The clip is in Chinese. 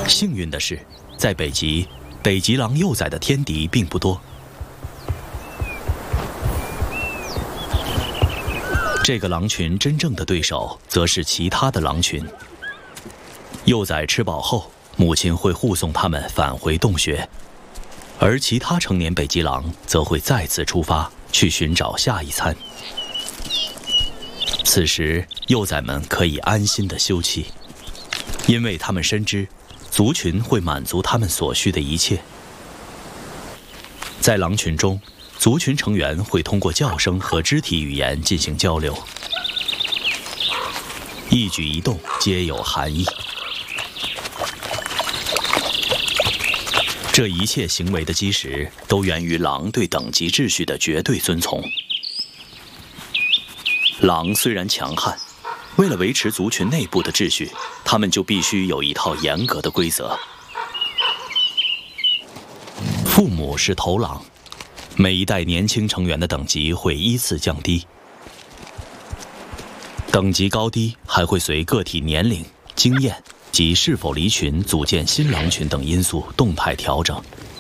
幸运的是，在北极，北极狼幼崽的天敌并不多。这个狼群真正的对手，则是其他的狼群。幼崽吃饱后，母亲会护送它们返回洞穴，而其他成年北极狼则会再次出发，去寻找下一餐。此时，幼崽们可以安心地休憩，因为他们深知，族群会满足他们所需的一切。在狼群中，族群成员会通过叫声和肢体语言进行交流，一举一动皆有含义。这一切行为的基石都源于狼对等级秩序的绝对遵从。狼虽然强悍，为了维持族群内部的秩序，它们就必须有一套严格的规则。父母是头狼，每一代年轻成员的等级会依次降低，等级高低还会随个体年龄、经验及是否离群组建新狼群等因素动态调整。